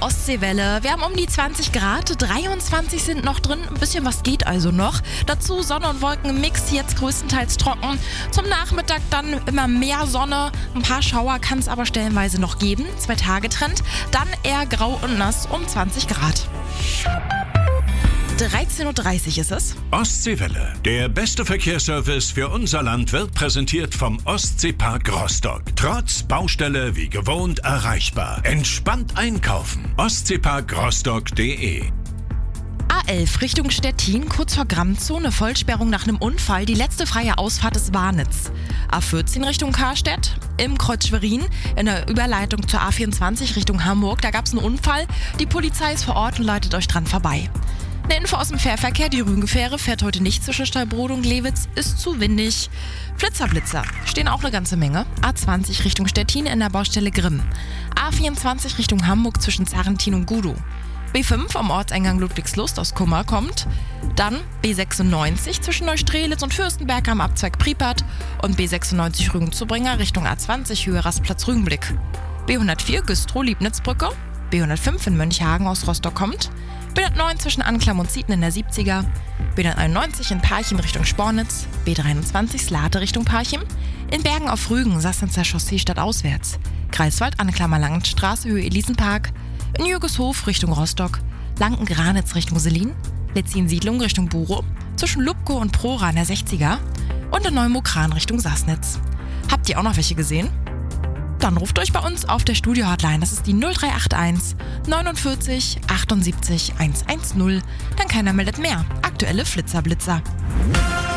Ostseewelle. Wir haben um die 20 Grad, 23 sind noch drin, ein bisschen was geht also noch. Dazu Sonne und Wolken Mix, jetzt größtenteils trocken. Zum Nachmittag dann immer mehr Sonne, ein paar Schauer kann es aber stellenweise noch geben. 2 Tage Trend, dann eher grau und nass um 20 Grad. 13.30 Uhr ist es. Ostseewelle. Der beste Verkehrsservice für unser Land wird präsentiert vom Ostseepark Rostock. Trotz Baustelle wie gewohnt erreichbar. Entspannt einkaufen. Ostseeparkrostock.de. A11 Richtung Stettin, kurz vor Grammzone, Vollsperrung nach einem Unfall. Die letzte freie Ausfahrt ist Warnitz. A14 Richtung Karstedt, im Kreuz Schwerin, in der Überleitung zur A24 Richtung Hamburg. Da gab es einen Unfall. Die Polizei ist vor Ort und leitet euch dran vorbei. Eine Info aus dem Fährverkehr, die Rügenfähre fährt heute nicht zwischen Stallbrode und Lewitz, ist zu windig. Blitzer stehen auch eine ganze Menge. A20 Richtung Stettin in der Baustelle Grimm. A24 Richtung Hamburg zwischen Zarrentin und Gudow. B5 am Ortseingang Ludwigslust aus Kummer kommt. Dann B96 zwischen Neustrelitz und Fürstenberg am Abzweig Priepert und B96 Rügen-Zubringer Richtung A20 Höhe Rastplatz Rügenblick. B104 Güstrow-Liebnitzbrücke. B105 in Mönchhagen aus Rostock kommt. B109 zwischen Anklam und Zieten in der 70er. B191 in Parchim Richtung Spornitz. B23 Slate Richtung Parchim. In Bergen auf Rügen Sassnitzer Chaussee stadtauswärts. Greifswald Anklammer Langenstraße Höhe Elisenpark. In Jürgeshof Richtung Rostock. Lanken-Granitz Richtung Selin. Letzin-Siedlung Richtung Burow. Zwischen Lubko und Prora in der 60er. Und in Neumokran Richtung Sassnitz. Habt ihr auch noch welche gesehen? Dann ruft euch bei uns auf der Studio-Hotline. Das ist die 0381 49 78 110. Dann keiner meldet mehr. Aktuelle Flitzer.